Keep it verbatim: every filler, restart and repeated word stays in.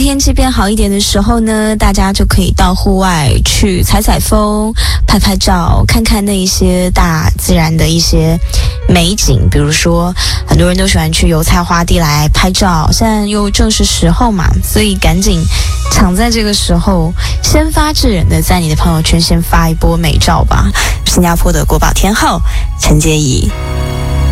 天气变好一点的时候呢，大家就可以到户外去采采风、拍拍照，看看那一些大自然的一些美景。比如说，很多人都喜欢去油菜花地来拍照，现在又正是时候嘛，所以赶紧抢在这个时候，先发制人的在你的朋友圈先发一波美照吧。新加坡的国宝天后陈洁仪。